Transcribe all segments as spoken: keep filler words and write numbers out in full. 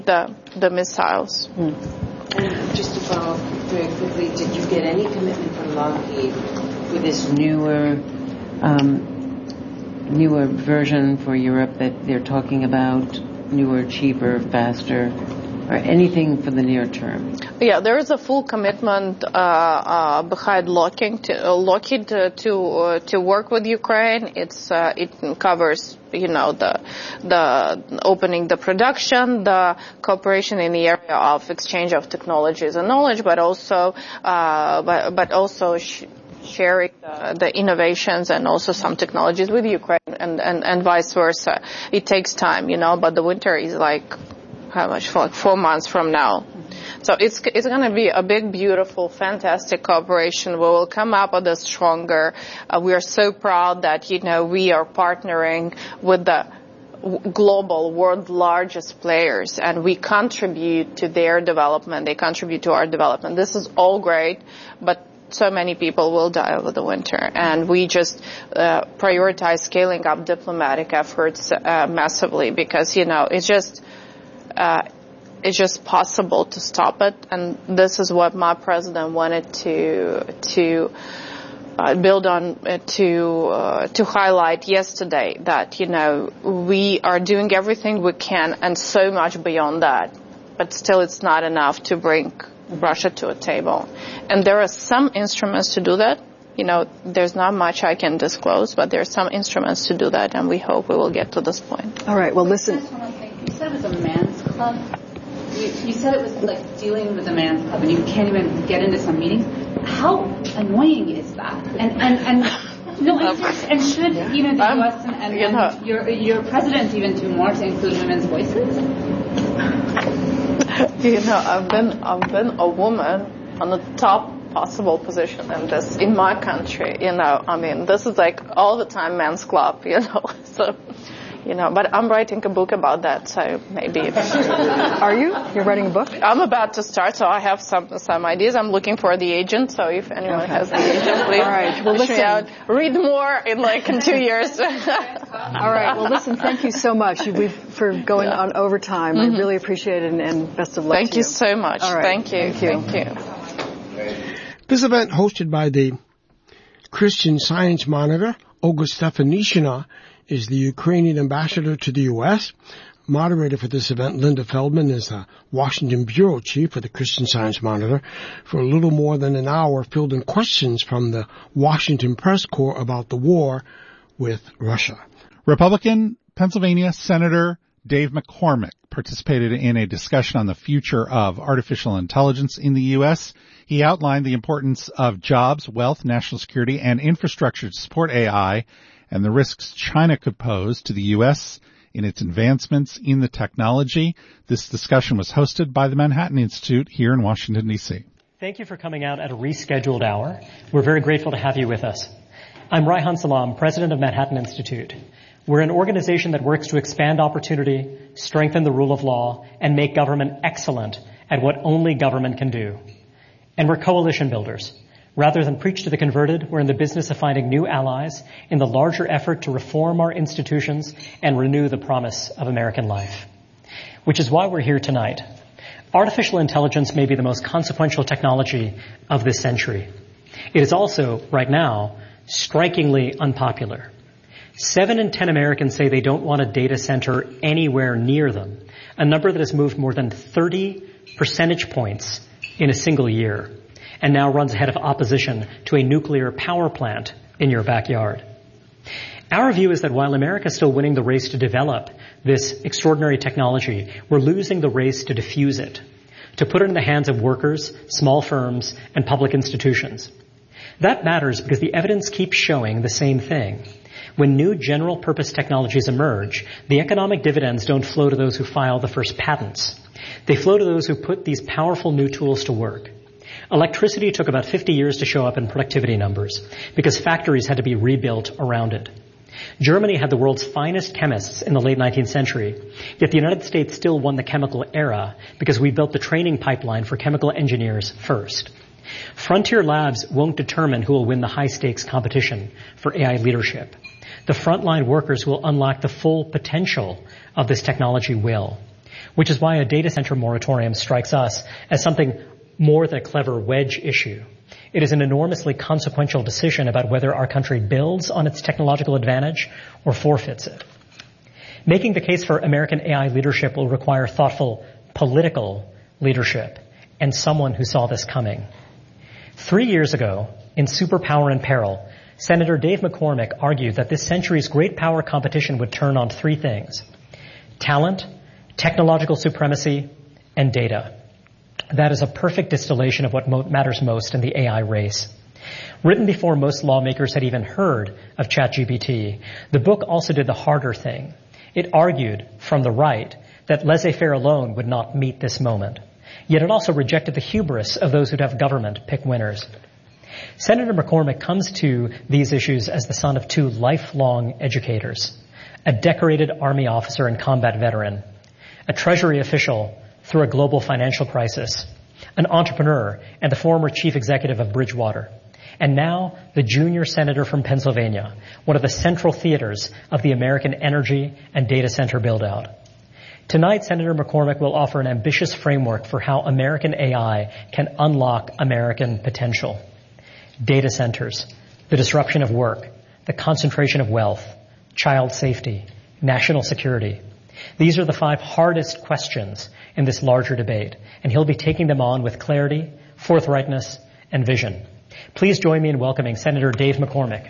the the missiles. Mm. And just to follow up very quickly, did you get any commitment from Lockheed for this newer, um, newer version for Europe that they're talking about? Newer, cheaper, faster, or anything for the near term? Yeah, there is a full commitment uh, uh, behind Lockheed to, uh, Lockheed to to, uh, to work with Ukraine. It's uh, it covers, you know, the the opening the production, the cooperation in the area of exchange of technologies and knowledge, but also uh, but but also. Sh- sharing uh, the innovations and also some technologies with Ukraine and, and, and vice versa. It takes time, you know, but the winter is like, how much, for like four months from now. So it's it's going to be a big, beautiful, fantastic cooperation. We will come up with a stronger. Uh, we are so proud that, you know, we are partnering with the global, world largest players, and we contribute to their development. They contribute to our development. This is all great, but so many people will die over the winter, and we just uh, prioritize scaling up diplomatic efforts uh, massively because, you know, it's just uh, it's just possible to stop it, and this is what my president wanted to to uh, build on uh, to uh, to highlight yesterday, that, you know, we are doing everything we can and so much beyond that, but still it's not enough to bring Russia to a table. And there are some instruments to do that. You know, there's not much I can disclose, but there are some instruments to do that, and we hope we will get to this point. All right, well, listen. You said it was a man's club. You, you said it was like dealing with a man's club, and you can't even get into some meetings. How annoying is that? And, and, and no, and, and should, you know, the um, U S and, and, and your, your president even do more to include women's voices? You know, I've been I've been a woman on the top possible position in this in my country. You know, I mean, this is like all the time men's club. You know, so you know. But I'm writing a book about that, so maybe. Are you? You're writing a book? I'm about to start, so I have some some ideas. I'm looking for the agent. So if anyone okay. has an agent, please. All right. Well, listen. Out. Read more in like in two years. All right. Well, listen. Thank you so much We've, for going yeah. on overtime. Mm-hmm. I really appreciate it, and, and best of luck. Thank to you. you so much. All right. Thank you. Thank you. Thank you. This event, hosted by the Christian Science Monitor, Olga Stefanishina, is the Ukrainian ambassador to the U S. Moderator for this event, Linda Feldman, is the Washington bureau chief for the Christian Science Monitor. For a little more than an hour, fielding questions from the Washington press corps about the war with Russia. Republican Pennsylvania Senator Dave McCormick participated in a discussion on the future of artificial intelligence in the U S. He outlined the importance of jobs, wealth, national security, and infrastructure to support A I and the risks China could pose to the U S in its advancements in the technology. This discussion was hosted by the Manhattan Institute here in Washington, D C. Thank you for coming out at a rescheduled hour. We're very grateful to have you with us. I'm Raihan Salam, president of Manhattan Institute. We're an organization that works to expand opportunity, strengthen the rule of law, and make government excellent at what only government can do. And we're coalition builders. Rather than preach to the converted, we're in the business of finding new allies in the larger effort to reform our institutions and renew the promise of American life. Which is why we're here tonight. Artificial intelligence may be the most consequential technology of this century. It is also, right now, strikingly unpopular. Seven in ten Americans say they don't want a data center anywhere near them, a number that has moved more than thirty percentage points in a single year, and now runs ahead of opposition to a nuclear power plant in your backyard. Our view is that while America is still winning the race to develop this extraordinary technology, we're losing the race to diffuse it, to put it in the hands of workers, small firms, and public institutions. That matters because the evidence keeps showing the same thing. When new general-purpose technologies emerge, the economic dividends don't flow to those who file the first patents. They flow to those who put these powerful new tools to work. Electricity took about fifty years to show up in productivity numbers because factories had to be rebuilt around it. Germany had the world's finest chemists in the late nineteenth century, yet the United States still won the chemical era because we built the training pipeline for chemical engineers first. Frontier labs won't determine who will win the high-stakes competition for A I leadership. The frontline workers who will unlock the full potential of this technology will. which is why a data center moratorium strikes us as something more than a clever wedge issue. It is an enormously consequential decision about whether our country builds on its technological advantage or forfeits it. Making the case for American A I leadership will require thoughtful political leadership and someone who saw this coming. Three years ago, in Superpower in Peril, Senator Dave McCormick argued that this century's great power competition would turn on three things: talent, technological supremacy, and data. That is a perfect distillation of what mo- matters most in the A I race. Written before most lawmakers had even heard of ChatGPT, the book also did the harder thing. It argued, from the right, that laissez-faire alone would not meet this moment. Yet it also rejected the hubris of those who'd have government pick winners. Senator McCormick comes to these issues as the son of two lifelong educators, a decorated Army officer and combat veteran, a Treasury official through a global financial crisis, an entrepreneur, and the former chief executive of Bridgewater, and now the junior senator from Pennsylvania, one of the central theaters of the American energy and data center build-out. Tonight, Senator McCormick will offer an ambitious framework for how American A I can unlock American potential. Data centers, the disruption of work, the concentration of wealth, child safety, national security. These are the five hardest questions in this larger debate, and he'll be taking them on with clarity, forthrightness, and vision. Please join me in welcoming Senator Dave McCormick.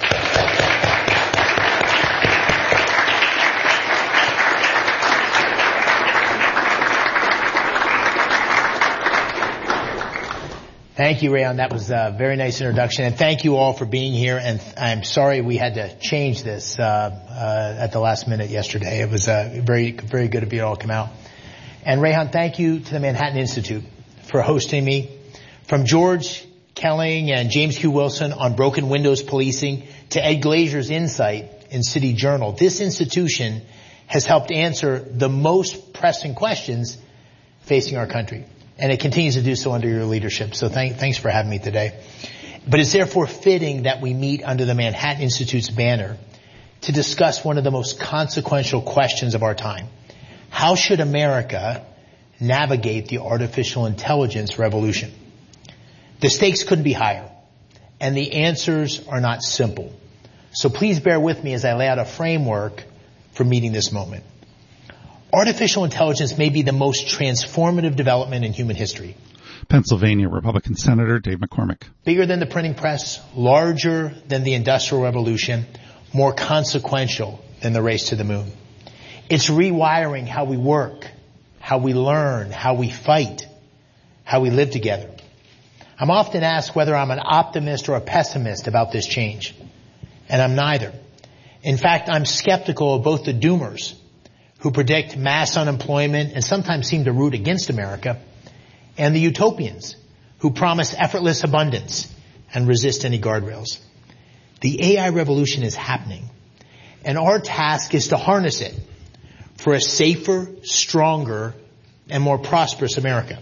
Thank you, Rayon. That was a very nice introduction. And thank you all for being here. And I'm sorry we had to change this uh, uh, at the last minute yesterday. It was uh, very, very good of you to all come out. And Rayon, thank you to the Manhattan Institute for hosting me. From George Kelling and James Q. Wilson on broken windows policing to Ed Glazier's insight in City Journal, this institution has helped answer the most pressing questions facing our country. And it continues to do so under your leadership. So thank, thanks for having me today. But it's therefore fitting that we meet under the Manhattan Institute's banner to discuss one of the most consequential questions of our time. How should America navigate the artificial intelligence revolution? The stakes couldn't be higher, and the answers are not simple. So please bear with me as I lay out a framework for meeting this moment. Artificial intelligence may be the most transformative development in human history. Pennsylvania Republican Senator Dave McCormick. Bigger than the printing press, larger than the Industrial Revolution, more consequential than the race to the moon. It's rewiring how we work, how we learn, how we fight, how we live together. I'm often asked whether I'm an optimist or a pessimist about this change, and I'm neither. In fact, I'm skeptical of both the doomers who predict mass unemployment and sometimes seem to root against America, and the utopians who promise effortless abundance and resist any guardrails. The A I revolution is happening, and our task is to harness it for a safer, stronger, and more prosperous America.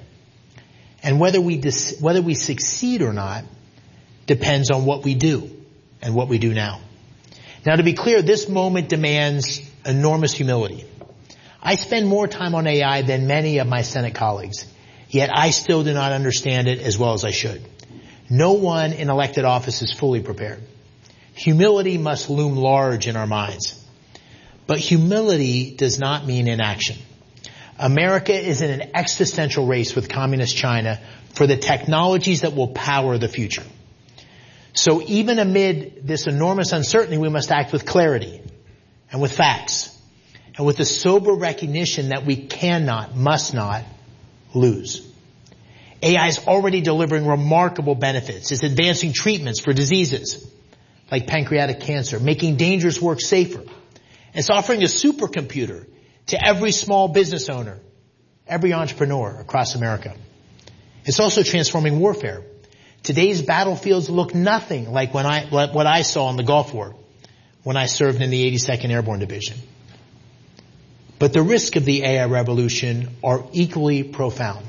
And whether we dis- whether we succeed or not depends on what we do and what we do now. Now, to be clear, this moment demands enormous humility. I spend more time on A I than many of my Senate colleagues, yet I still do not understand it as well as I should. No one in elected office is fully prepared. Humility must loom large in our minds. But humility does not mean inaction. America is in an existential race with communist China for the technologies that will power the future. So even amid this enormous uncertainty, we must act with clarity and with facts and with the sober recognition that we cannot, must not lose. A I is already delivering remarkable benefits. It's advancing treatments for diseases like pancreatic cancer, making dangerous work safer. It's offering a supercomputer to every small business owner, every entrepreneur across America. It's also transforming warfare. Today's battlefields look nothing like when I, what I saw in the Gulf War when I served in the eighty-second Airborne Division. But the risks of the A I revolution are equally profound.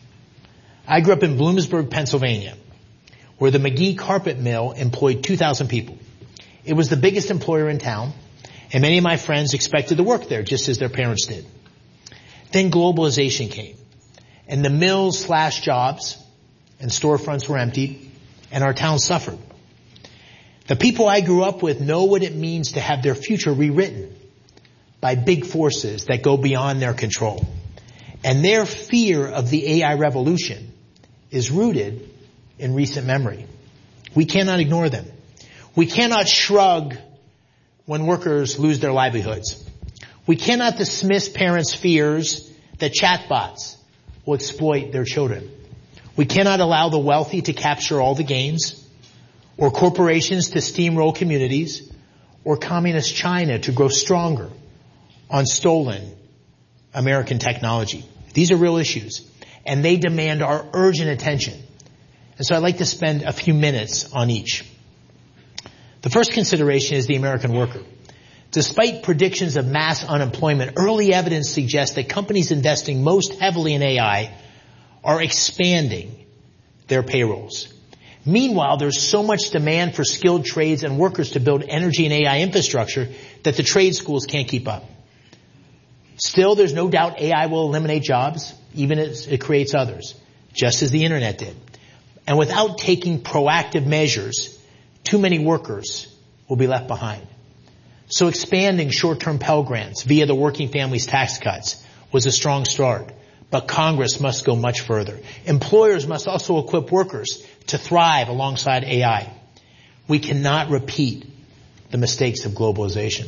I grew up in Bloomsburg, Pennsylvania, where the McGee Carpet Mill employed two thousand people. It was the biggest employer in town, and many of my friends expected to work there just as their parents did. Then globalization came, and the mills slashed jobs, and storefronts were emptied, and our towns suffered. The people I grew up with know what it means to have their future rewritten by big forces that go beyond their control. And their fear of the A I revolution is rooted in recent memory. We cannot ignore them. We cannot shrug when workers lose their livelihoods. We cannot dismiss parents' fears that chatbots will exploit their children. We cannot allow the wealthy to capture all the gains, or corporations to steamroll communities, or communist China to grow stronger on stolen American technology. These are real issues, and they demand our urgent attention. And so I'd like to spend a few minutes on each. The first consideration is the American worker. Despite predictions of mass unemployment, early evidence suggests that companies investing most heavily in A I are expanding their payrolls. Meanwhile, there's so much demand for skilled trades and workers to build energy and A I infrastructure that the trade schools can't keep up. Still, there's no doubt A I will eliminate jobs, even as it creates others, just as the internet did. And without taking proactive measures, too many workers will be left behind. So expanding short-term Pell Grants via the Working Families Tax Cuts was a strong start. But Congress must go much further. Employers must also equip workers to thrive alongside A I. We cannot repeat the mistakes of globalization.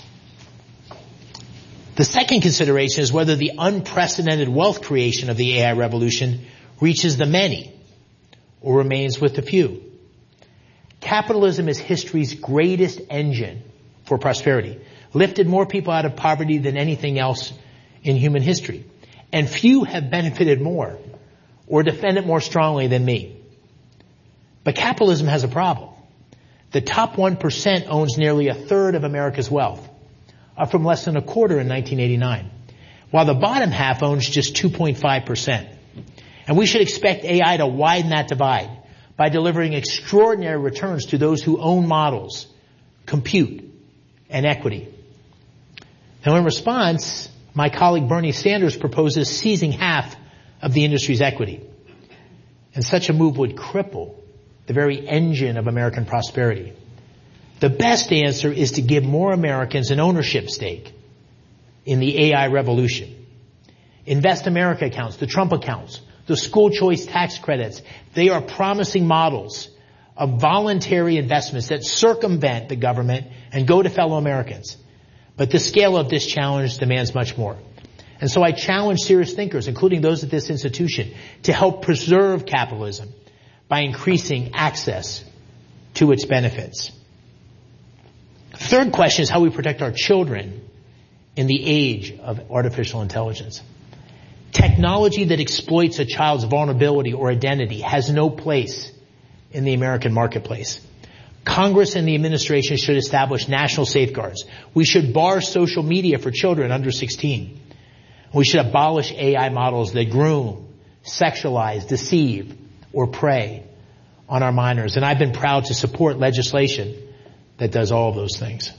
The second consideration is whether the unprecedented wealth creation of the A I revolution reaches the many or remains with the few. Capitalism is history's greatest engine for prosperity, lifted more people out of poverty than anything else in human history. And few have benefited more or defended more strongly than me. But capitalism has a problem. The top one percent owns nearly a third of America's wealth, up from less than a quarter in nineteen eighty-nine, while the bottom half owns just two point five percent. And we should expect A I to widen that divide by delivering extraordinary returns to those who own models, compute, and equity. Now, in response, my colleague Bernie Sanders proposes seizing half of the industry's equity. And such a move would cripple the very engine of American prosperity. The best answer is to give more Americans an ownership stake in the A I revolution. Invest America accounts, the Trump accounts, the school choice tax credits, they are promising models of voluntary investments that circumvent the government and go to fellow Americans. But the scale of this challenge demands much more. And so I challenge serious thinkers, including those at this institution, to help preserve capitalism by increasing access to its benefits. Third question is how we protect our children in the age of artificial intelligence. Technology that exploits a child's vulnerability or identity has no place in the American marketplace. Congress and the administration should establish national safeguards. We should bar social media for children under sixteen. We should abolish A I models that groom, sexualize, deceive, or prey on our minors. And I've been proud to support legislation that does all of those things.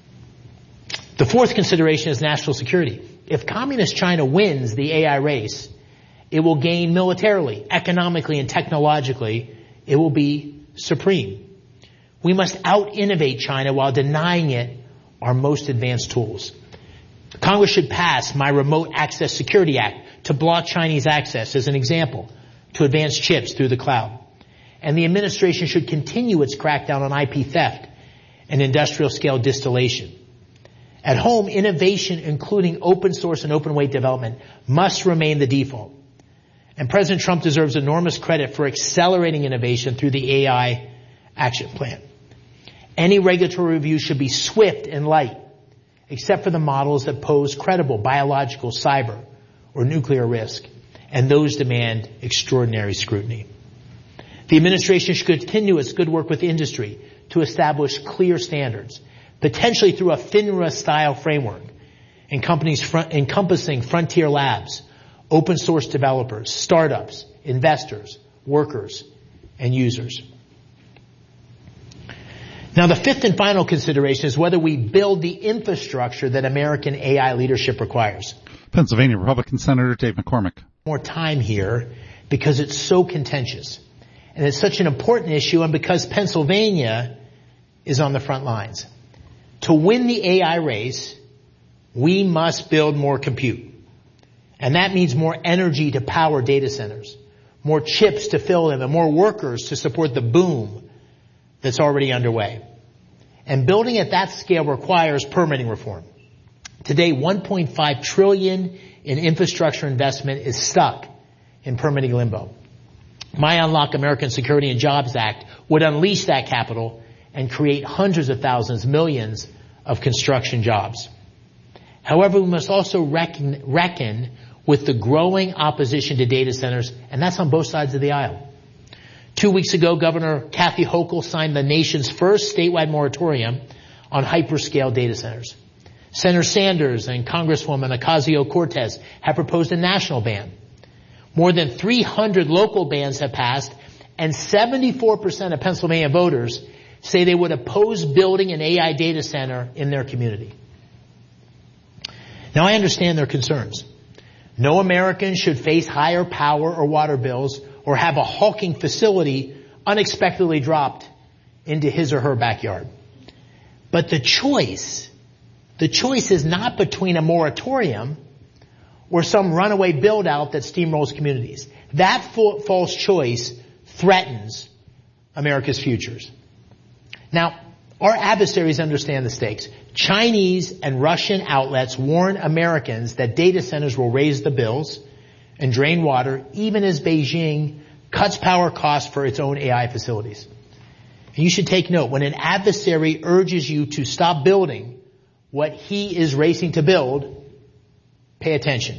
The fourth consideration is national security. If Communist China wins the A I race, it will gain militarily, economically, and technologically. It will be supreme. We must out-innovate China while denying it our most advanced tools. Congress should pass my Remote Access Security Act to block Chinese access as an example to advanced chips through the cloud. And the administration should continue its crackdown on I P theft and industrial-scale distillation. At home, innovation, including open source and open weight development, must remain the default. And President Trump deserves enormous credit for accelerating innovation through the A I Action Plan. Any regulatory review should be swift and light, except for the models that pose credible biological, cyber, or nuclear risk, and those demand extraordinary scrutiny. The administration should continue its good work with industry to establish clear standards, potentially through a FINRA-style framework, encompassing frontier labs, open source developers, startups, investors, workers, and users. Now, the fifth and final consideration is whether we build the infrastructure that American A I leadership requires. Pennsylvania Republican Senator Dave McCormick. More time here because it's so contentious. And it's such an important issue, and because Pennsylvania is on the front lines. To win the A I race, we must build more compute. And that means more energy to power data centers, more chips to fill them, and more workers to support the boom that's already underway. And building at that scale requires permitting reform. Today, one point five trillion dollars in infrastructure investment is stuck in permitting limbo. My Unlock American Security and Jobs Act would unleash that capital and create hundreds of thousands, millions of construction jobs. However, we must also reckon, reckon with the growing opposition to data centers, and that's on both sides of the aisle. Two weeks ago, Governor Kathy Hochul signed the nation's first statewide moratorium on hyperscale data centers. Senator Sanders and Congresswoman Ocasio-Cortez have proposed a national ban. More than three hundred local bans have passed, and seventy-four percent of Pennsylvania voters say they would oppose building an A I data center in their community. Now, I understand their concerns. No American should face higher power or water bills or have a hulking facility unexpectedly dropped into his or her backyard. But the choice, the choice is not between a moratorium or some runaway build-out that steamrolls communities. That false choice threatens America's futures. Now, our adversaries understand the stakes. Chinese and Russian outlets warn Americans that data centers will raise the bills and drain water, even as Beijing cuts power costs for its own A I facilities. And you should take note, when an adversary urges you to stop building what he is racing to build, pay attention.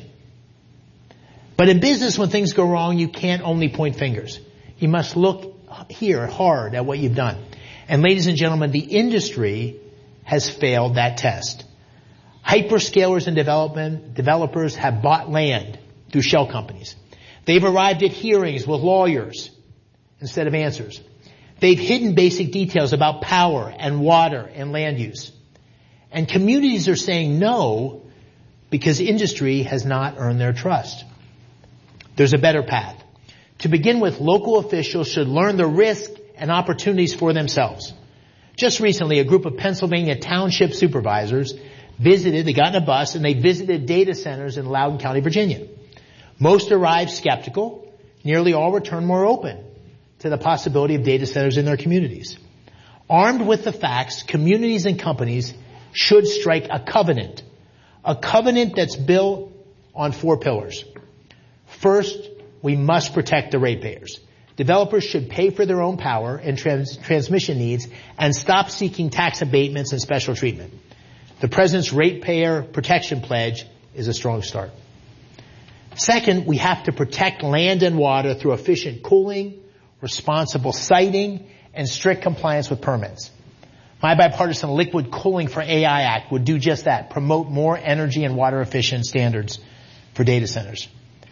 But in business, when things go wrong, you can't only point fingers. You must look here hard at what you've done. And ladies and gentlemen, the industry has failed that test. Hyperscalers and development, developers have bought land through shell companies. They've arrived at hearings with lawyers instead of answers. They've hidden basic details about power and water and land use. And communities are saying no because industry has not earned their trust. There's a better path. To begin with, local officials should learn the risk and opportunities for themselves. Just recently, a group of Pennsylvania township supervisors visited, they got in a bus, and they visited data centers in Loudoun County, Virginia. Most arrived skeptical. Nearly all returned more open to the possibility of data centers in their communities. Armed with the facts, communities and companies should strike a covenant. A covenant that's built on four pillars. First, we must protect the ratepayers. Developers should pay for their own power and trans- transmission needs and stop seeking tax abatements and special treatment. The President's Ratepayer Protection Pledge is a strong start. Second, we have to protect land and water through efficient cooling, responsible siting, and strict compliance with permits. My bipartisan Liquid Cooling for A I Act would do just that, promote more energy and water efficient standards for data centers.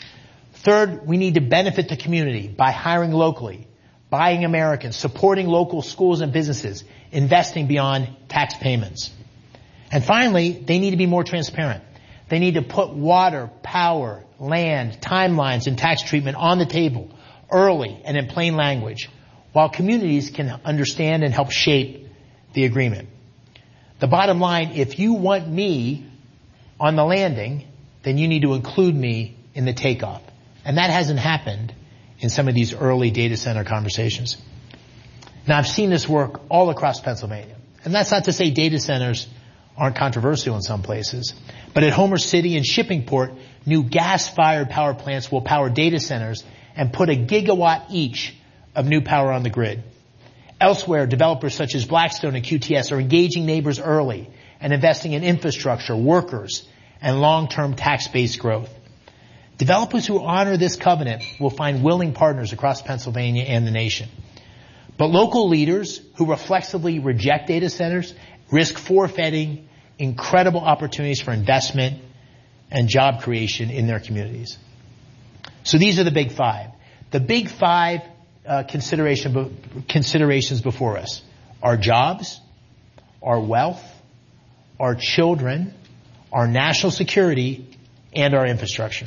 Third, we need to benefit the community by hiring locally, buying American, supporting local schools and businesses, investing beyond tax payments. And finally, they need to be more transparent. They need to put water, power, land, timelines, and tax treatment on the table early and in plain language, while communities can understand and help shape the agreement. The bottom line, if you want me on the landing, then you need to include me in the takeoff. And that hasn't happened in some of these early data center conversations. Now, I've seen this work all across Pennsylvania. And that's not to say data centers aren't controversial in some places. But at Homer City and Shippingport, new gas-fired power plants will power data centers and put a gigawatt each of new power on the grid. Elsewhere, developers such as Blackstone and Q T S are engaging neighbors early and investing in infrastructure, workers, and long-term tax-based growth. Developers who honor this covenant will find willing partners across Pennsylvania and the nation. But local leaders who reflexively reject data centers risk forfeiting incredible opportunities for investment and job creation in their communities. So these are the big five. The big five uh, consideration, considerations before us: our jobs, our wealth, our children, our national security, and our infrastructure.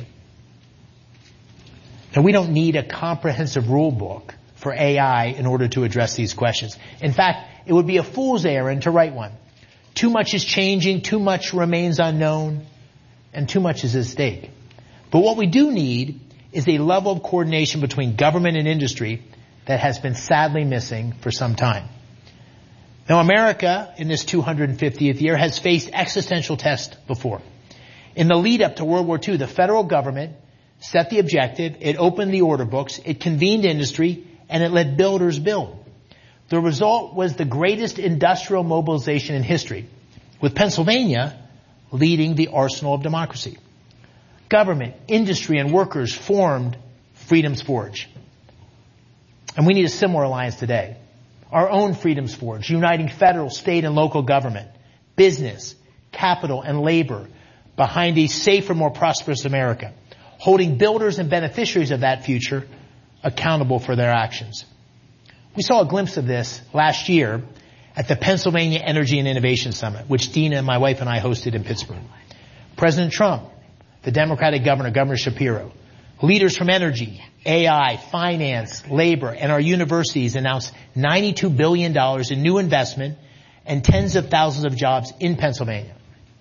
Now, we don't need a comprehensive rule book for A I in order to address these questions. In fact, it would be a fool's errand to write one. Too much is changing, too much remains unknown, and too much is at stake. But what we do need is a level of coordination between government and industry that has been sadly missing for some time. Now, America, in this two hundred fiftieth year, has faced existential tests before. In the lead up to World War Two, the federal government set the objective, it opened the order books, it convened industry, and it let builders build. The result was the greatest industrial mobilization in history, with Pennsylvania leading the arsenal of democracy. Government, industry, and workers formed Freedom's Forge. And we need a similar alliance today. Our own Freedom's Forge, uniting federal, state, and local government, business, capital, and labor behind a safer, more prosperous America, holding builders and beneficiaries of that future accountable for their actions. We saw a glimpse of this last year at the Pennsylvania Energy and Innovation Summit, which Dina, my wife, and I hosted in Pittsburgh. President Trump, the Democratic governor, Governor Shapiro, leaders from energy, A I, finance, labor, and our universities announced ninety-two billion dollars in new investment and tens of thousands of jobs in Pennsylvania.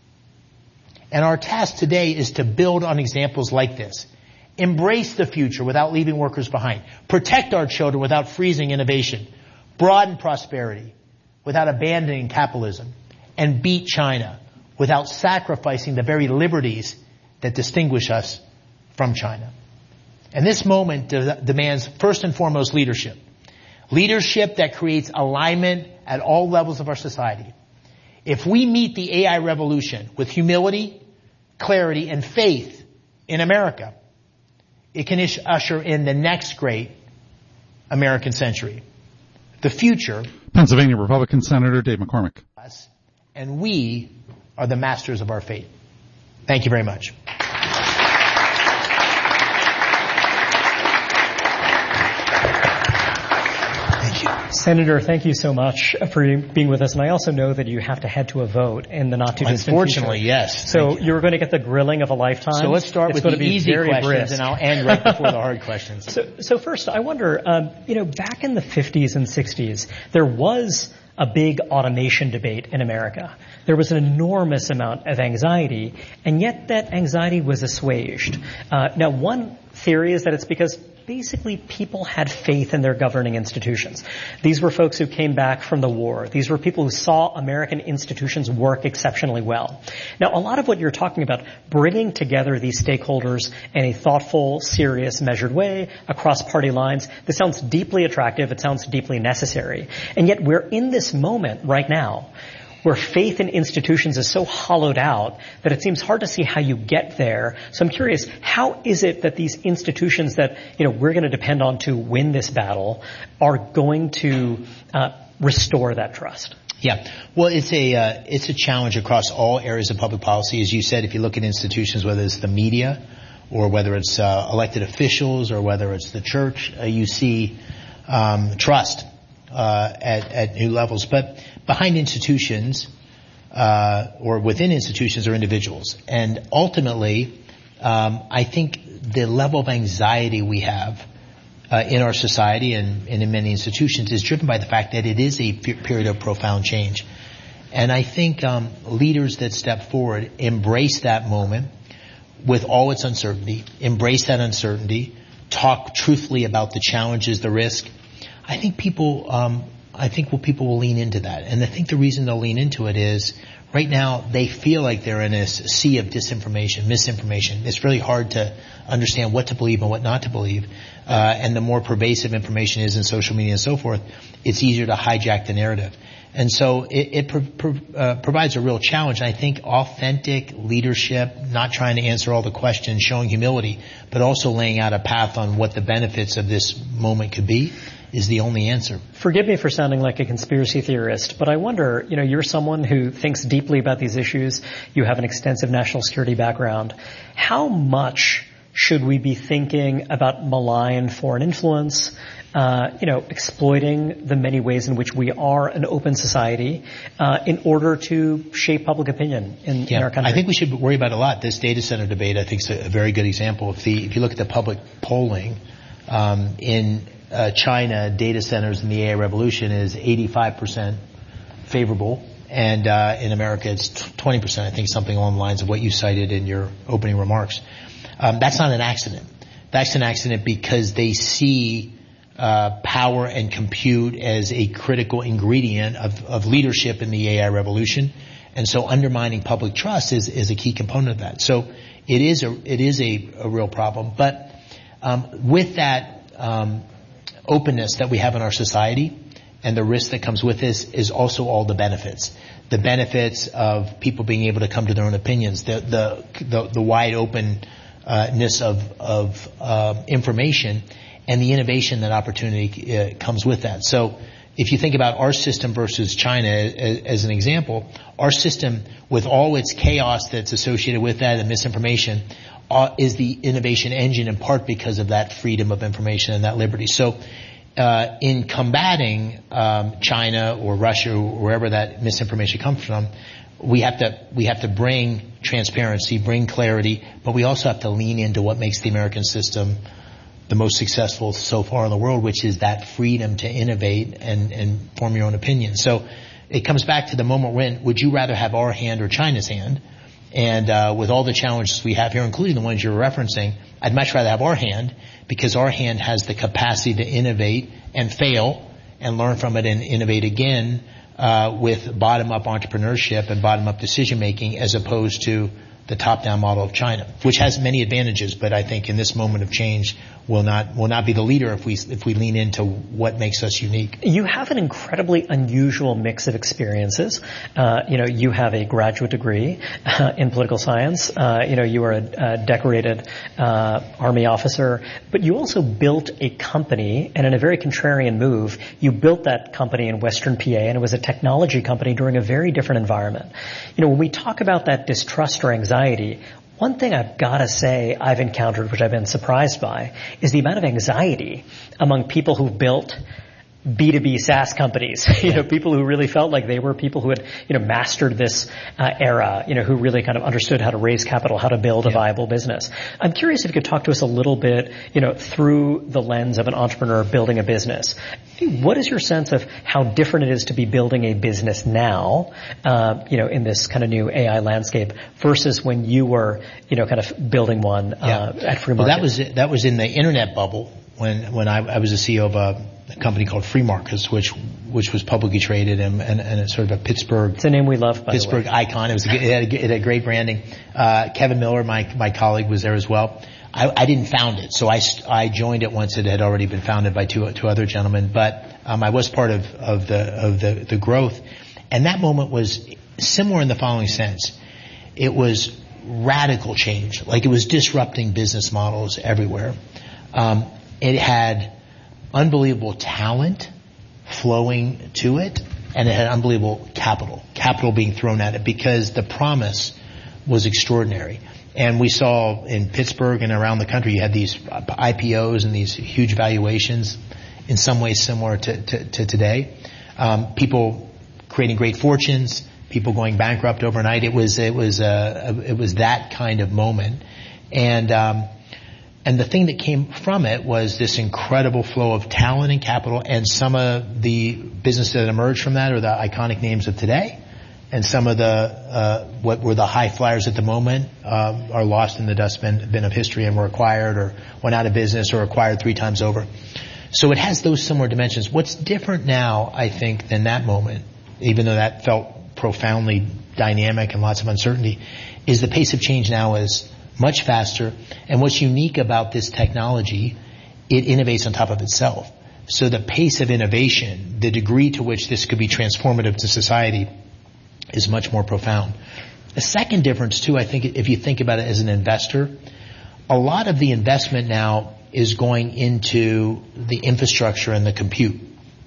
And our task today is to build on examples like this. Embrace the future without leaving workers behind. Protect our children without freezing innovation. Broaden prosperity without abandoning capitalism. And beat China without sacrificing the very liberties that distinguish us from China. And this moment de- demands first and foremost leadership. Leadership that creates alignment at all levels of our society. If we meet the A I revolution with humility, clarity, and faith in America, it can ish- usher in the next great American century. The future. Pennsylvania Republican Senator Dave McCormick. And we are the masters of our fate. Thank you very much. Senator, thank you so much for being with us. And I also know that you have to head to a vote in the not too distant future. Unfortunately, yes. So you. You're going to get the grilling of a lifetime. So let's start it's with the be easy questions, brisk. and I'll end right before the hard questions. So, so first, I wonder, um, you know, back in the fifties and sixties, there was a big automation debate in America. There was an enormous amount of anxiety, and yet that anxiety was assuaged. Uh, now, one theory is that it's because basically people had faith in their governing institutions. These were folks who came back from the war. These were people who saw American institutions work exceptionally well. Now, a lot of what you're talking about, bringing together these stakeholders in a thoughtful, serious, measured way across party lines, this sounds deeply attractive. It sounds deeply necessary. And yet we're in this moment right now where faith in institutions is so hollowed out that it seems hard to see how you get there. So I'm curious, how is it that these institutions that, you know, we're going to depend on to win this battle are going to uh, restore that trust? Yeah. Well, it's a uh, it's a challenge across all areas of public policy. As you said, if you look at institutions, whether it's the media or whether it's uh, elected officials or whether it's the church, uh, you see um, trust uh, at, at new levels. But behind institutions uh, or within institutions are individuals. And ultimately, um, I think the level of anxiety we have uh, in our society and, and in many institutions is driven by the fact that it is a f- period of profound change. And I think um, leaders that step forward embrace that moment with all its uncertainty, embrace that uncertainty, talk truthfully about the challenges, the risk. I think people um, I think well, people will lean into that. And I think the reason they'll lean into it is right now they feel like they're in a sea of disinformation, misinformation. It's really hard to understand what to believe and what not to believe. Uh, and the more pervasive information is in social media and so forth, it's easier to hijack the narrative. And so it, it pro- pro- uh, provides a real challenge. And I think authentic leadership, not trying to answer all the questions, showing humility, but also laying out a path on what the benefits of this moment could be, is the only answer. Forgive me for sounding like a conspiracy theorist, but I wonder, you know, you're someone who thinks deeply about these issues. You have an extensive national security background. How much Should we be thinking about malign foreign influence? Uh, you know, exploiting the many ways in which we are an open society uh, in order to shape public opinion in, yeah, in our country. I think we should worry about it a lot. This data center debate, I think, is a very good example. If, the, if you look at the public polling um, in uh, China, data centers in the A I revolution is eighty-five percent favorable, and uh, in America it's twenty percent. I think something along the lines of what you cited in your opening remarks. Um, that's not an accident. That's an accident because they see Uh, power and compute as a critical ingredient of, of leadership in the A I revolution, and so undermining public trust is, is a key component of that. So it is a it is a, a real problem. But um, with that um, openness that we have in our society and the risk that comes with this is also all the benefits. The benefits of people being able to come to their own opinions, the the the, the wide openness of of uh, information, and the innovation that opportunity uh, comes with that. So if you think about our system versus China as, as an example, our system with all its chaos that's associated with that and misinformation uh, is the innovation engine in part because of that freedom of information and that liberty. So uh, in combating um, China or Russia or wherever that misinformation comes from, we have to we have to bring transparency, bring clarity, but we also have to lean into what makes the American system the most successful so far in the world, which is that freedom to innovate and, and form your own opinion. So it comes back to the moment we're in. Would you rather have our hand or China's hand? And uh, with all the challenges we have here, including the ones you're referencing, I'd much rather have our hand because our hand has the capacity to innovate and fail and learn from it and innovate again uh, with bottom-up entrepreneurship and bottom-up decision-making as opposed to the top-down model of China, which has many advantages, but I think in this moment of change will not will not be the leader if we if we lean into what makes us unique. You have an incredibly unusual mix of experiences. Uh, you know, you have a graduate degree uh, in political science. Uh, you know, you are a, a decorated uh, Army officer, but you also built a company, and in a very contrarian move, you built that company in Western P A, and it was a technology company during a very different environment. You know, when we talk about that distrust or anxiety, one thing I've got to say I've encountered, which I've been surprised by, is the amount of anxiety among people who've built B two B SaaS companies. You know, people who really felt like they were people who had, you know, mastered this uh, era, you know, who really kind of understood how to raise capital, how to build a yeah. viable business. I'm curious if you could talk to us a little bit, you know, through the lens of an entrepreneur building a business. What is your sense of how different it is to be building a business now, uh, you know, in this kind of new A I landscape versus when you were, you know, kind of building one uh, yeah. at Free Market? Well, that was that was in the internet bubble when when I, I was the C E O of a a company called Free Markets, which which was publicly traded and, and, and it's sort of a Pittsburgh. It's a name we love, by Pittsburgh the way. icon. It was a, it, had a, it had great branding. Uh, Kevin Miller, my my colleague, was there as well. I, I didn't found it, so I I joined it once it had already been founded by two two other gentlemen. But um, I was part of of the of the the growth, and that moment was similar in the following sense. It was radical change, like it was disrupting business models everywhere. Um, it had unbelievable talent flowing to it, and it had unbelievable capital, capital being thrown at it because the promise was extraordinary. And we saw in Pittsburgh and around the country, you had these I P Os and these huge valuations, in some ways similar to, to, to today. Um, people creating great fortunes, people going bankrupt overnight. It was it was uh, it was that kind of moment, and um, and the thing that came from it was this incredible flow of talent and capital, and some of the businesses that emerged from that are the iconic names of today. And some of the, uh, what were the high flyers at the moment, um, are lost in the dustbin bin of history and were acquired or went out of business or acquired three times over. So it has those similar dimensions. What's different now, I think, than that moment, even though that felt profoundly dynamic and lots of uncertainty, is the pace of change now is much faster. And what's unique about this technology, it innovates on top of itself. So the pace of innovation, the degree to which this could be transformative to society, is much more profound. The second difference, too, I think, if you think about it as an investor, a lot of the investment now is going into the infrastructure and the compute.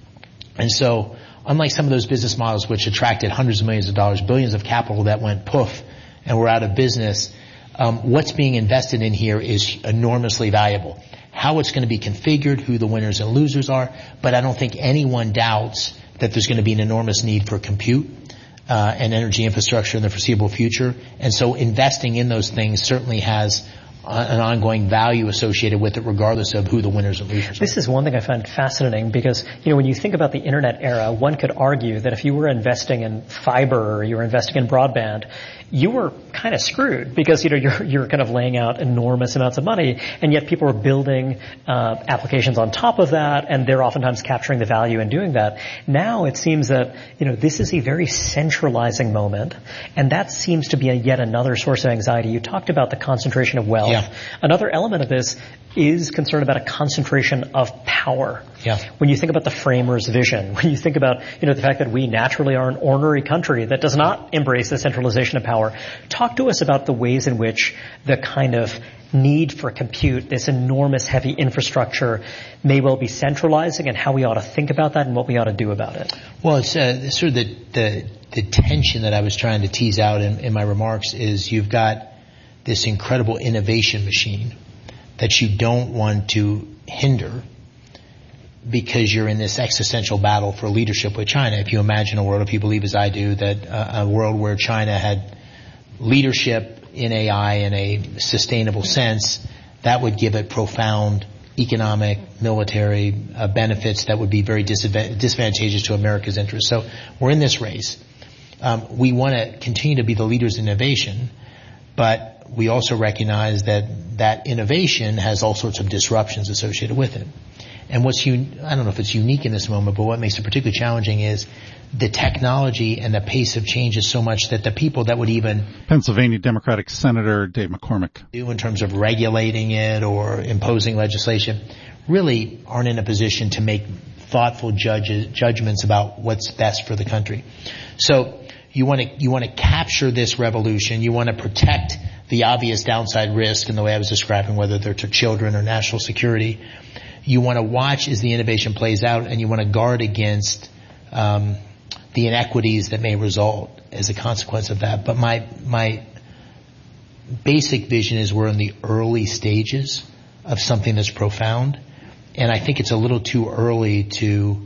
And so, unlike some of those business models which attracted hundreds of millions of dollars, billions of capital that went poof and were out of business, Um, what's being invested in here is enormously valuable. How it's going to be configured, who the winners and losers are, but I don't think anyone doubts that there's going to be an enormous need for compute uh, and energy infrastructure in the foreseeable future. And so investing in those things certainly has an ongoing value associated with it, regardless of who the winners and losers are. This is one thing I find fascinating because, you know, when you think about the internet era, one could argue that if you were investing in fiber or you were investing in broadband, you were kind of screwed because, you know, you're, you're kind of laying out enormous amounts of money, and yet people are building uh, applications on top of that, and they're oftentimes capturing the value in doing that. Now it seems that, you know, this is a very centralizing moment, and that seems to be a yet another source of anxiety. You talked about the concentration of wealth. Yeah. Another element of this is concern about a concentration of power. Yeah. When you think about the framers' vision, when you think about, you know, the fact that we naturally are an ornery country that does not embrace the centralization of power, talk to us about the ways in which the kind of need for compute, this enormous heavy infrastructure, may well be centralizing, and how we ought to think about that and what we ought to do about it. Well, it's uh, sort of the, the the tension that I was trying to tease out in, in my remarks is you've got this incredible innovation machine that you don't want to hinder because you're in this existential battle for leadership with China. If you imagine a world, if you believe as I do, that uh, a world where China had leadership in A I in a sustainable sense, that would give it profound economic, military uh, benefits that would be very disadva- disadvantageous to America's interests. So we're in this race. Um, we want to continue to be the leaders in innovation, but we also recognize that that innovation has all sorts of disruptions associated with it. And what's un- I don't know if it's unique in this moment, but what makes it particularly challenging is the technology and the pace of change is so much that the people that would even Pennsylvania Democratic Senator Dave McCormick do in terms of regulating it or imposing legislation really aren't in a position to make thoughtful judges, judgments about what's best for the country. So you want to you want to capture this revolution. You want to protect the obvious downside risk in the way I was describing, whether they're to children or national security. You want to watch as the innovation plays out, and you want to guard against um, the inequities that may result as a consequence of that. But my my basic vision is we're in the early stages of something that's profound, and I think it's a little too early to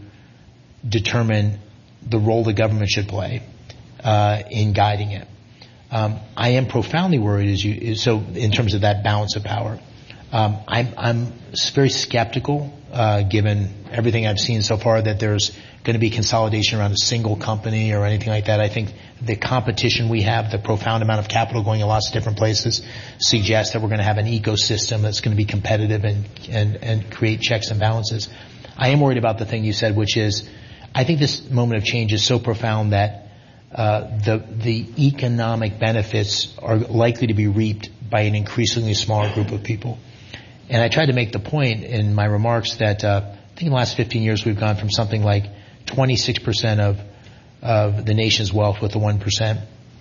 determine the role the government should play uh, in guiding it. Um, I am profoundly worried, as you so in terms of that balance of power. Um, I'm, I'm very skeptical, uh, given everything I've seen so far, that there's going to be consolidation around a single company or anything like that. I think the competition we have, the profound amount of capital going in lots of different places, suggests that we're going to have an ecosystem that's going to be competitive and, and, and create checks and balances. I am worried about the thing you said, which is, I think this moment of change is so profound that uh, the the economic benefits are likely to be reaped by an increasingly smaller group of people. And I tried to make the point in my remarks that uh, I think in the last fifteen years we've gone from something like twenty-six percent of of the nation's wealth with the one percent,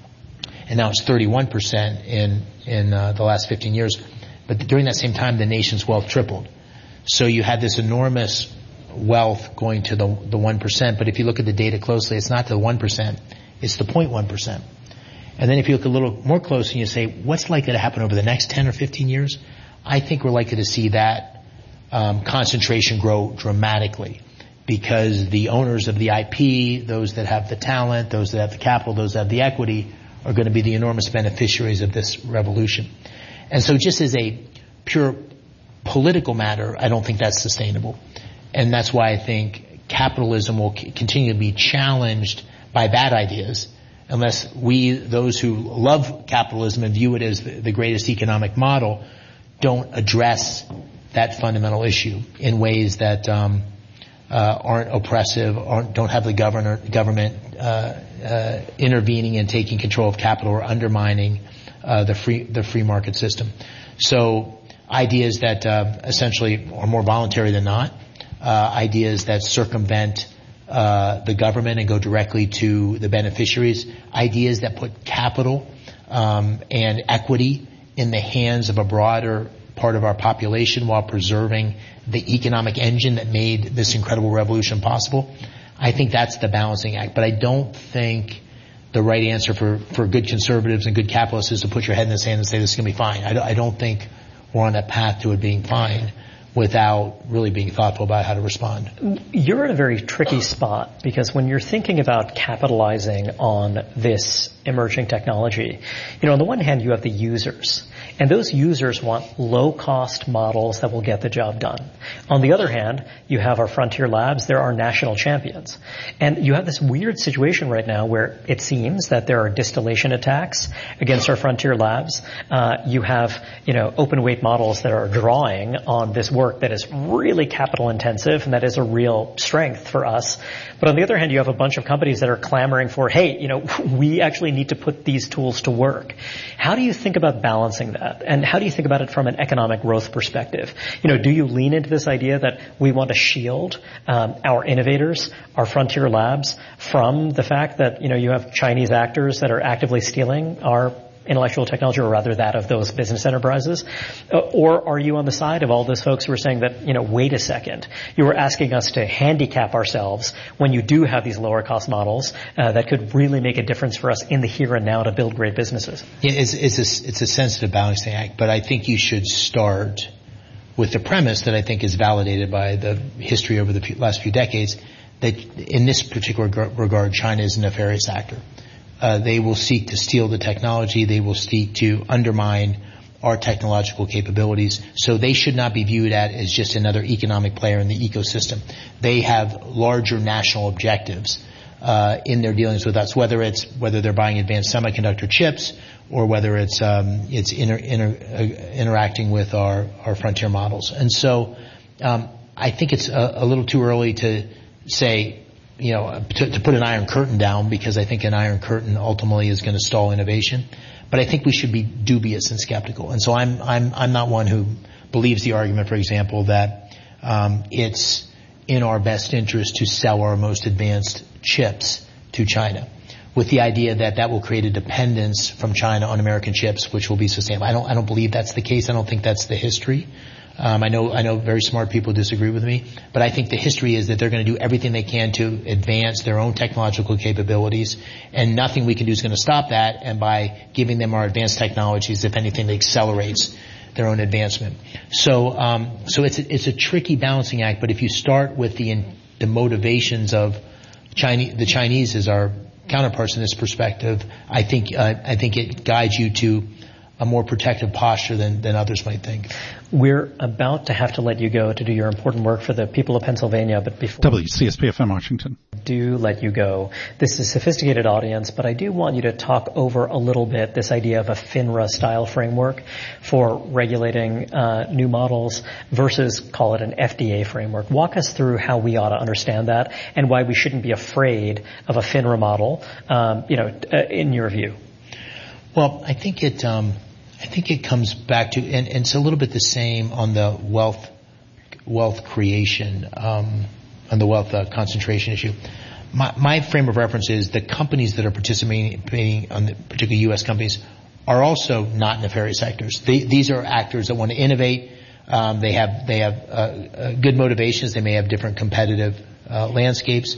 and now it's thirty-one percent in in uh, the last fifteen years. But during that same time, the nation's wealth tripled. So you had this enormous wealth going to the the one percent. But if you look at the data closely, it's not the one percent; it's the zero point one percent. And then if you look a little more closely and you say, what's likely to happen over the next ten or fifteen years? I think we're likely to see that um, concentration grow dramatically, because the owners of the I P, those that have the talent, those that have the capital, those that have the equity, are going to be the enormous beneficiaries of this revolution. And so just as a pure political matter, I don't think that's sustainable. And that's why I think capitalism will c- continue to be challenged by bad ideas, unless we, those who love capitalism and view it as the, the greatest economic model, don't address that fundamental issue in ways that um, uh, aren't oppressive, aren't, don't have the governor, government uh, uh, intervening and taking control of capital or undermining uh, the free the free market system. So ideas that uh, essentially are more voluntary than not, uh, ideas that circumvent uh, the government and go directly to the beneficiaries, ideas that put capital um, and equity in the hands of a broader part of our population while preserving the economic engine that made this incredible revolution possible. I think that's the balancing act. But I don't think the right answer for, for good conservatives and good capitalists is to put your head in the sand and say this is going to be fine. I don't, I don't think we're on that path to it being fine without really being thoughtful about how to respond. You're in a very tricky spot because when you're thinking about capitalizing on this emerging technology, you know, on the one hand you have the users, and those users want low-cost models that will get the job done. On the other hand, you have our frontier labs. There are national champions. And you have this weird situation right now where it seems that there are distillation attacks against our frontier labs. Uh, you have, you know, open weight models that are drawing on this work that is really capital intensive and that is a real strength for us. But on the other hand, you have a bunch of companies that are clamoring for, hey, you know, we actually need to put these tools to work. How do you think about balancing that? And how do you think about it from an economic growth perspective? You know, do you lean into this idea that we want to shield um, our innovators, our frontier labs, from the fact that, you know, you have Chinese actors that are actively stealing our intellectual technology, or rather that of those business enterprises? Uh, or are you on the side of all those folks who are saying that, you know, wait a second, you were asking us to handicap ourselves when you do have these lower cost models uh, that could really make a difference for us in the here and now to build great businesses? Yeah, it's, it's, a, it's a sensitive balancing act, but I think you should start with the premise that I think is validated by the history over the few, last few decades, that in this particular regard, China is a nefarious actor. Uh, they will seek to steal the technology. They will seek to undermine our technological capabilities. So they should not be viewed at as just another economic player in the ecosystem. They have larger national objectives uh, in their dealings with us, whether it's whether they're buying advanced semiconductor chips or whether it's um, it's inter, inter, uh, interacting with our, our frontier models. And so um, I think it's a, a little too early to say, you know, to, to put an iron curtain down, because I think an iron curtain ultimately is going to stall innovation. But I think we should be dubious and skeptical. And so I'm I'm I'm not one who believes the argument, for example, that um, it's in our best interest to sell our most advanced chips to China, with the idea that that will create a dependence from China on American chips, which will be sustainable. I don't I don't believe that's the case. I don't think that's the history. Um, I know, I know very smart people disagree with me, but I think the history is that they're going to do everything they can to advance their own technological capabilities, and nothing we can do is going to stop that. And by giving them our advanced technologies, if anything, it accelerates their own advancement. So, um, so it's a, it's a tricky balancing act. But if you start with the the motivations of Chinese, the Chinese as our counterparts in this perspective, I think uh, I think it guides you to a more protective posture than, than others might think. We're about to have to let you go to do your important work for the people of Pennsylvania, but before W C S P F M Washington. I do let you go, this is a sophisticated audience, but I do want you to talk over a little bit this idea of a FINRA style framework for regulating uh, new models versus, call it, an F D A framework. Walk us through how we ought to understand that and why we shouldn't be afraid of a FINRA model, um, you know, uh, in your view. Well, I think it. Um, I think it comes back to, and, and it's a little bit the same on the wealth, wealth creation, um, on the wealth uh, concentration issue. My, my frame of reference is the companies that are participating on the particular U S companies are also not nefarious actors. They, these are actors that want to innovate. Um, they have they have uh, uh, good motivations. They may have different competitive uh, landscapes,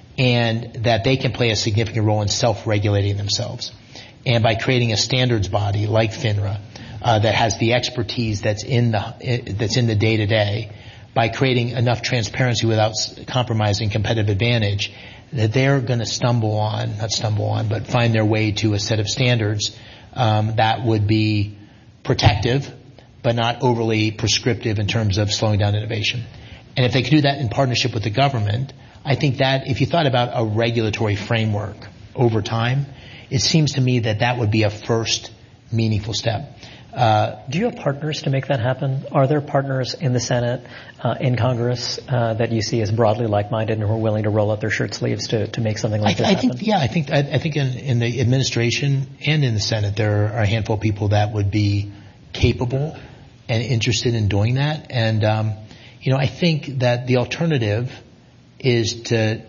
and that they can play a significant role in self-regulating themselves. And by creating a standards body like FINRA uh, that has the expertise that's in the that's in the day to day, by creating enough transparency without compromising competitive advantage, that they're going to stumble on, not stumble on, but find their way to a set of standards um, that would be protective, but not overly prescriptive in terms of slowing down innovation. And if they could do that in partnership with the government, I think that if you thought about a regulatory framework over time, it seems to me that that would be a first meaningful step. Uh, Do you have partners to make that happen? Are there partners in the Senate, uh, in Congress, uh, that you see as broadly like-minded and who are willing to roll up their shirt sleeves to, to make something like I, this I happen? think, yeah, I think, I, I think in, in the administration and in the Senate, there are a handful of people that would be capable and interested in doing that. And, um, you know, I think that the alternative is to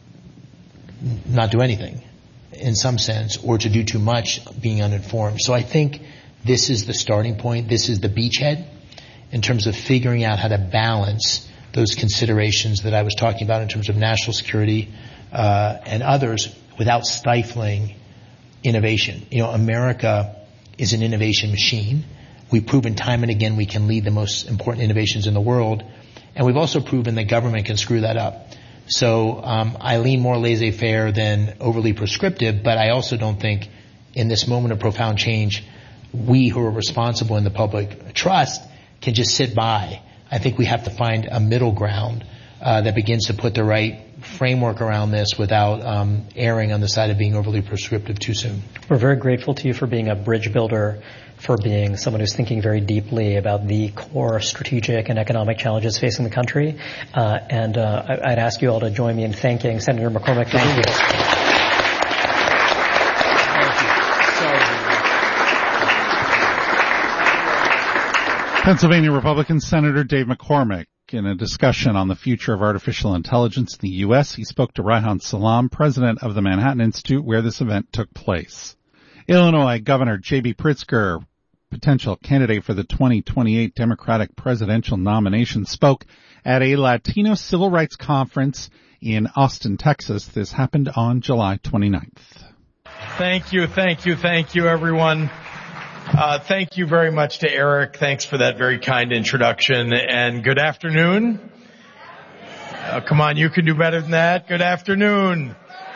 not do anything, in some sense, or to do too much being uninformed. So I think this is the starting point. This is the beachhead in terms of figuring out how to balance those considerations that I was talking about in terms of national security uh, and others without stifling innovation. You know, America is an innovation machine. We've proven time and again we can lead the most important innovations in the world. And we've also proven that government can screw that up. So um, I lean more laissez-faire than overly prescriptive, but I also don't think in this moment of profound change, we who are responsible in the public trust can just sit by. I think we have to find a middle ground uh, that begins to put the right framework around this without um, erring on the side of being overly prescriptive too soon. We're very grateful to you for being a bridge builder, for being someone who's thinking very deeply about the core strategic and economic challenges facing the country. Uh, and uh, I'd ask you all to join me in thanking Senator McCormick for being here. Pennsylvania Republican Senator Dave McCormick. In a discussion on the future of artificial intelligence in the U S, he spoke to Reihan Salam, president of the Manhattan Institute, where this event took place. Illinois Governor J B. Pritzker, potential candidate for the twenty twenty-eight Democratic presidential nomination, spoke at a Latino civil rights conference in Austin, Texas. This happened on July twenty-ninth. Thank you, thank you, thank you, everyone. Uh, thank you very much to Eric. Thanks for that very kind introduction. And good afternoon. Oh, come on, you can do better than that. Good afternoon.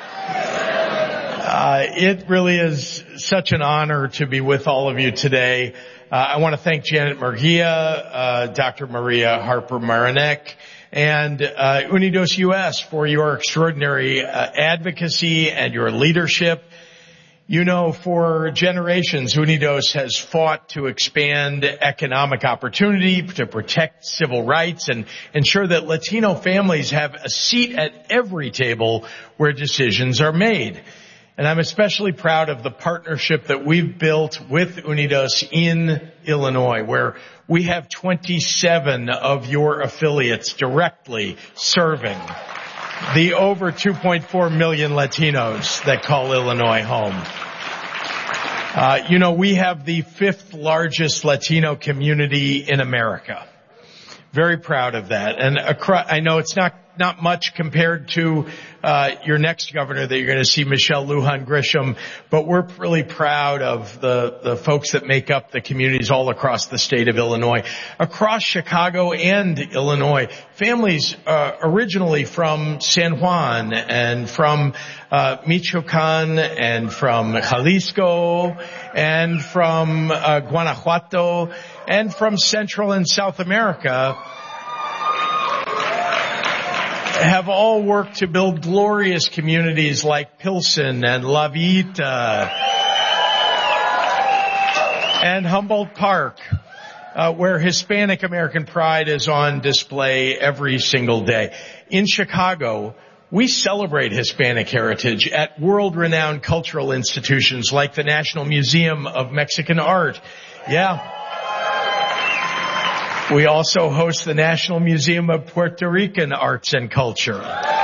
Uh, it really is such an honor to be with all of you today. Uh, I want to thank Janet Murguia, uh, Doctor Maria Harper-Marinick, and uh, Unidos U S for your extraordinary uh, advocacy and your leadership. You know, for generations, Unidos has fought to expand economic opportunity, to protect civil rights, and ensure that Latino families have a seat at every table where decisions are made. And I'm especially proud of the partnership that we've built with Unidos in Illinois, where we have twenty-seven of your affiliates directly serving the over two point four million Latinos that call Illinois home. Uh, you know, we have the fifth largest Latino community in America. Very proud of that. And across, I know it's not not much compared to uh your next governor that you're going to see, Michelle Lujan Grisham, but we're really proud of the the folks that make up the communities all across the state of Illinois, across Chicago and Illinois. Families uh, originally from San Juan and from uh Michoacan and from Jalisco and from uh, Guanajuato and from Central and South America have all worked to build glorious communities like Pilsen and La Vita and Humboldt Park, uh, where Hispanic American pride is on display every single day. In Chicago, we celebrate Hispanic heritage at world-renowned cultural institutions like the National Museum of Mexican Art. Yeah. We also host the National Museum of Puerto Rican Arts and Culture.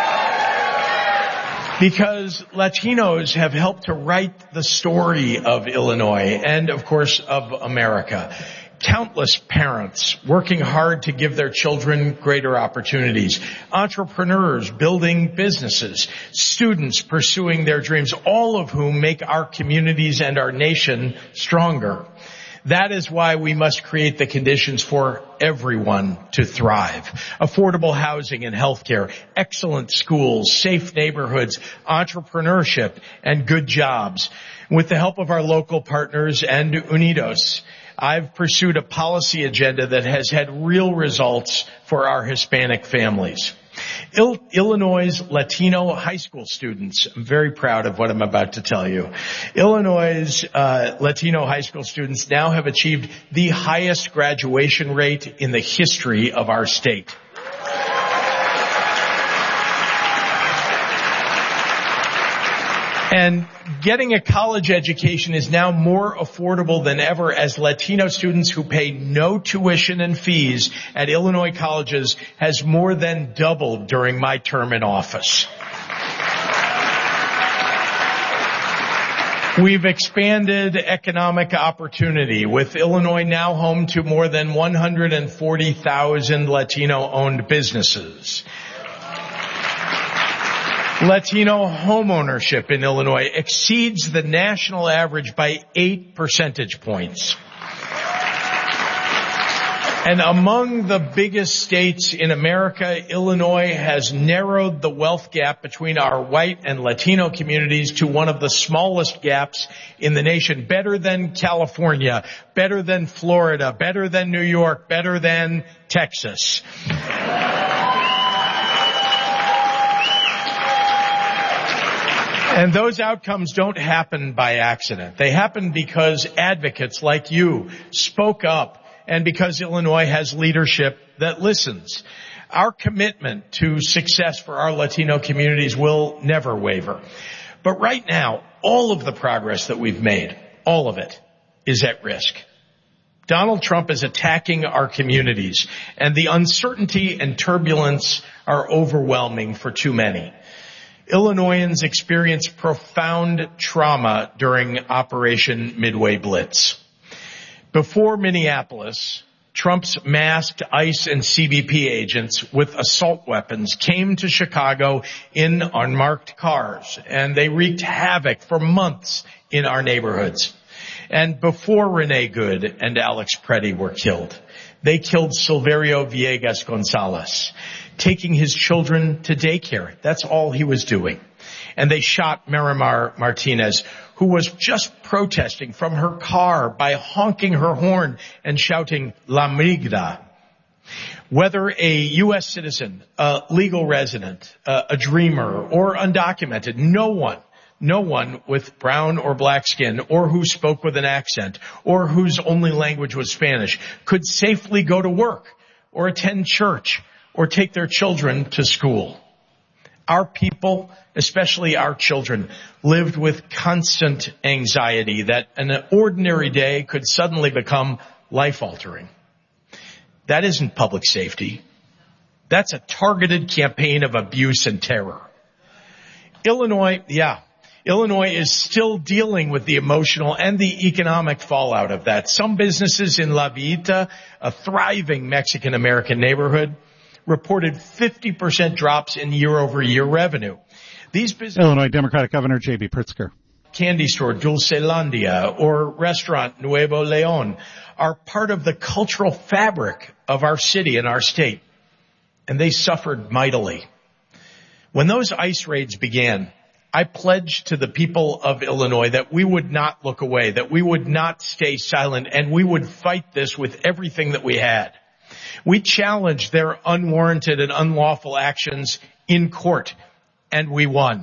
Because Latinos have helped to write the story of Illinois and, of course, of America. Countless parents working hard to give their children greater opportunities. Entrepreneurs building businesses. Students pursuing their dreams, all of whom make our communities and our nation stronger. That is why we must create the conditions for everyone to thrive. Affordable housing and healthcare, excellent schools, safe neighborhoods, entrepreneurship, and good jobs. With the help of our local partners and Unidos, I've pursued a policy agenda that has had real results for our Hispanic families. Il- Illinois' Latino high school students, I'm very proud of what I'm about to tell you. Illinois' uh, Latino high school students now have achieved the highest graduation rate in the history of our state. And getting a college education is now more affordable than ever, as Latino students who pay no tuition and fees at Illinois colleges has more than doubled during my term in office. We've expanded economic opportunity, with Illinois now home to more than one hundred forty thousand Latino-owned businesses. Latino homeownership in Illinois exceeds the national average by eight percentage points. And among the biggest states in America, Illinois has narrowed the wealth gap between our white and Latino communities to one of the smallest gaps in the nation. Better than California, better than Florida, better than New York, better than Texas. And those outcomes don't happen by accident. They happen because advocates like you spoke up, and because Illinois has leadership that listens. Our commitment to success for our Latino communities will never waver. But right now, all of the progress that we've made, all of it, is at risk. Donald Trump is attacking our communities, and the uncertainty and turbulence are overwhelming for too many. Illinoisans experienced profound trauma during Operation Midway Blitz. Before Minneapolis, Trump's masked ICE and C B P agents with assault weapons came to Chicago in unmarked cars, and they wreaked havoc for months in our neighborhoods. And before Renee Good and Alex Preddy were killed, they killed Silverio Villegas Gonzalez, taking his children to daycare. That's all he was doing. And they shot Miramar Martinez, who was just protesting from her car by honking her horn and shouting La Migra. Whether a U S citizen, a legal resident, a dreamer, or undocumented, no one, no one with brown or black skin, or who spoke with an accent, or whose only language was Spanish, could safely go to work, or attend church, or take their children to school. Our people, especially our children, lived with constant anxiety that an ordinary day could suddenly become life-altering. That isn't public safety. That's a targeted campaign of abuse and terror. Illinois, yeah, Illinois is still dealing with the emotional and the economic fallout of that. Some businesses in La Villita, a thriving Mexican-American neighborhood, reported fifty percent drops in year-over-year revenue. These businesses, Illinois Democratic Governor J B Pritzker. Candy store Dulcelandia or restaurant Nuevo Leon are part of the cultural fabric of our city and our state, and they suffered mightily. When those ICE raids began, I pledged to the people of Illinois that we would not look away, that we would not stay silent, and we would fight this with everything that we had. We challenged their unwarranted and unlawful actions in court, and we won.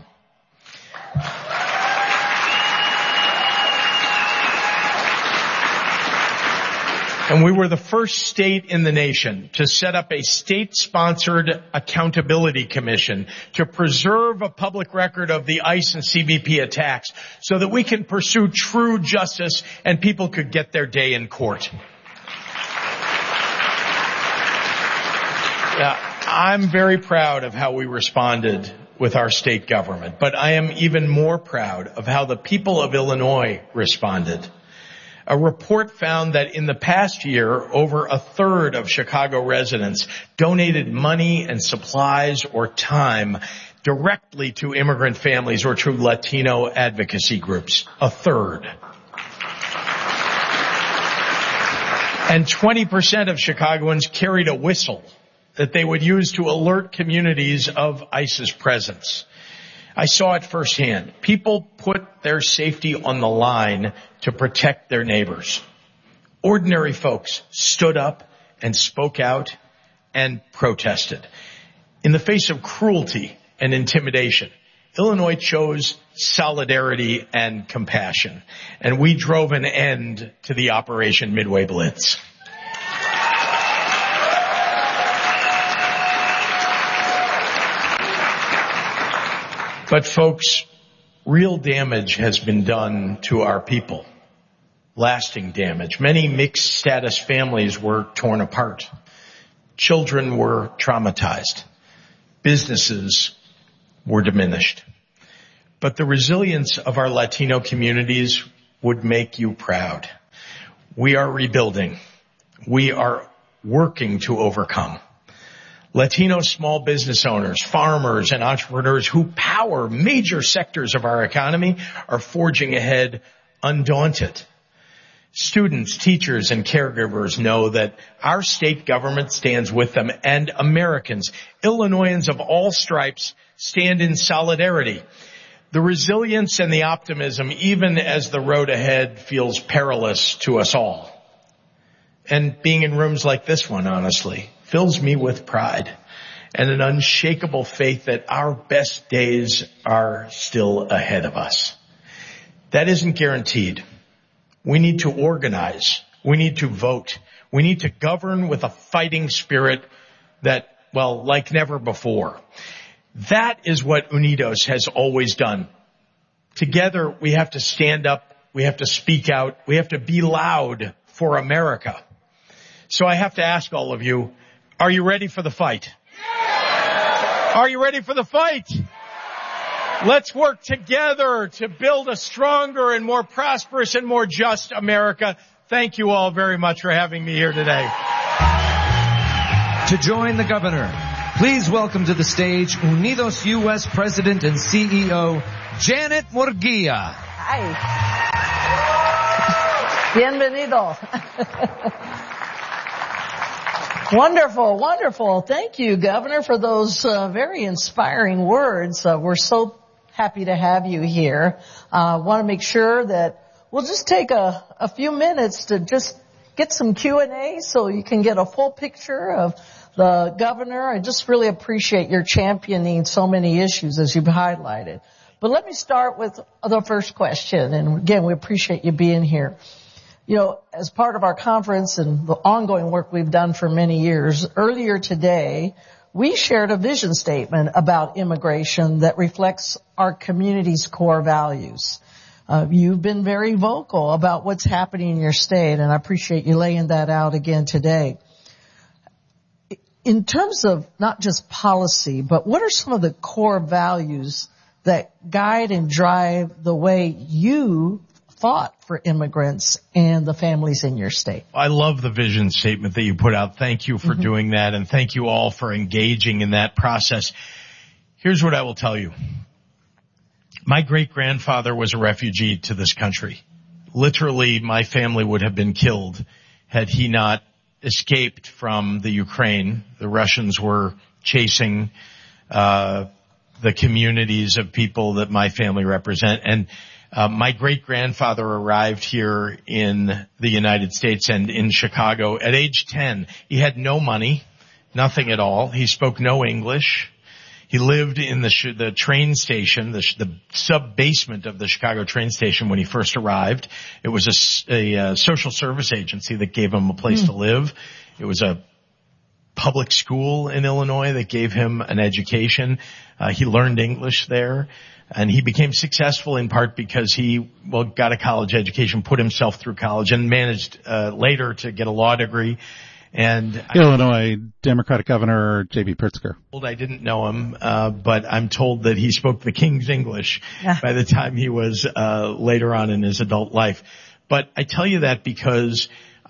And we were the first state in the nation to set up a state-sponsored accountability commission to preserve a public record of the ICE and C B P attacks so that we can pursue true justice and people could get their day in court. Yeah, I'm very proud of how we responded with our state government, but I am even more proud of how the people of Illinois responded. A report found that in the past year, over a third of Chicago residents donated money and supplies or time directly to immigrant families or to Latino advocacy groups. A third. And twenty percent of Chicagoans carried a whistle that they would use to alert communities of ICE's presence. I saw it firsthand. People put their safety on the line to protect their neighbors. Ordinary folks stood up and spoke out and protested. In the face of cruelty and intimidation, Illinois chose solidarity and compassion, and we drove an end to the Operation Midway Blitz. But folks, real damage has been done to our people. Lasting damage. Many mixed status families were torn apart. Children were traumatized. Businesses were diminished. But the resilience of our Latino communities would make you proud. We are rebuilding. We are working to overcome. Latino small business owners, farmers, and entrepreneurs who power major sectors of our economy are forging ahead undaunted. Students, teachers, and caregivers know that our state government stands with them, and Americans, Illinoisans of all stripes, stand in solidarity. The resilience and the optimism, even as the road ahead feels perilous to us all. And being in rooms like this one, honestly, fills me with pride and an unshakable faith that our best days are still ahead of us. That isn't guaranteed. We need to organize. We need to vote. We need to govern with a fighting spirit that, well, like never before. That is what Unidos has always done. Together, we have to stand up. We have to speak out. We have to be loud for America. So I have to ask all of you, are you ready for the fight? Are you ready for the fight? Let's work together to build a stronger and more prosperous and more just America. Thank you all very much for having me here today. To join the governor, please welcome to the stage Unidos U S President and C E O, Janet Murguia. Hi. Bienvenido. Wonderful, wonderful. Thank you, Governor, for those uh, very inspiring words. Uh, we're so happy to have you here. I uh, want to make sure that we'll just take a, a few minutes to just get some Q and A so you can get a full picture of the governor. I just really appreciate your championing so many issues as you've highlighted. But let me start with the first question. And again, we appreciate you being here. You know, as part of our conference and the ongoing work we've done for many years, earlier today, we shared a vision statement about immigration that reflects our community's core values. Uh, you've been very vocal about what's happening in your state, and I appreciate you laying that out again today. In terms of not just policy, but what are some of the core values that guide and drive the way you fought for immigrants and the families in your state? I love the vision statement that you put out. Thank you for mm-hmm. doing that, and thank you all for engaging in that process. Here's what I will tell you. My great-grandfather was a refugee to this country. Literally, my family would have been killed had he not escaped from the Ukraine. The Russians were chasing uh the communities of people that my family represent, and Uh, my great-grandfather arrived here in the United States and in Chicago at age ten. He had no money, nothing at all. He spoke no English. He lived in the, sh- the train station, the, sh- the sub-basement of the Chicago train station when he first arrived. It was a, a, a social service agency that gave him a place mm. to live. It was a public school in Illinois that gave him an education. Uh, he learned English there. And he became successful in part because he, well, got a college education, put himself through college, and managed uh, later to get a law degree. And Illinois I, Democratic Governor J B Pritzker. I didn't know him, uh, but I'm told that he spoke the King's English by the time he was uh, later on in his adult life. But I tell you that because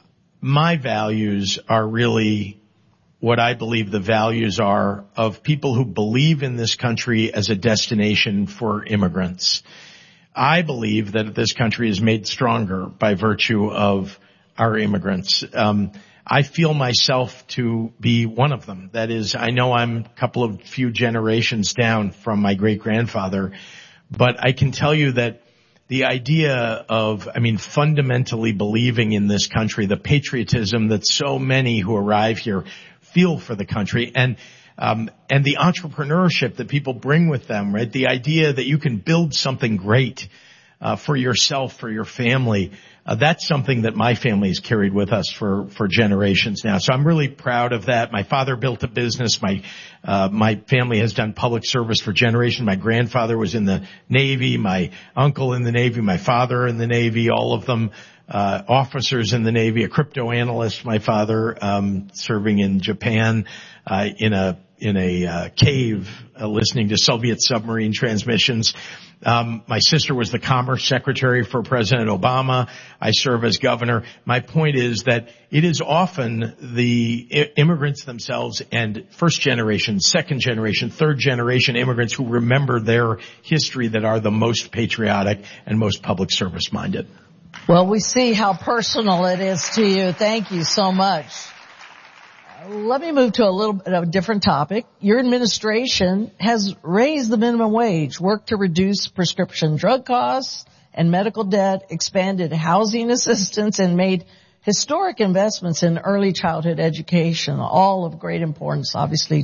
my values are really what I believe the values are of people who believe in this country as a destination for immigrants. I believe that this country is made stronger by virtue of our immigrants. Um, I feel myself to be one of them. That is, I know I'm a couple of few generations down from my great-grandfather, but I can tell you that the idea of, I mean, fundamentally believing in this country, the patriotism that so many who arrive here feel for the country, and um and the entrepreneurship that people bring with them, right? The idea that you can build something great uh for yourself, for your family. Uh, that's something that my family has carried with us for for generations now. So I'm really proud of that. My father built a business. My uh my family has done public service for generations. My grandfather was in the Navy, my uncle in the Navy, my father in the Navy, all of them uh officers in the Navy, a crypto analyst, my father, um serving in Japan, uh, in a in a uh, cave uh, listening to Soviet submarine transmissions. Um, my sister was the Commerce Secretary for President Obama. I serve as governor. My point is that it is often the I- immigrants themselves and first generation, second generation, third generation immigrants who remember their history that are the most patriotic and most public service minded. Well, we see how personal it is to you. Thank you so much. Let me move to a little bit of a different topic. Your administration has raised the minimum wage, worked to reduce prescription drug costs and medical debt, expanded housing assistance, and made historic investments in early childhood education, all of great importance, obviously,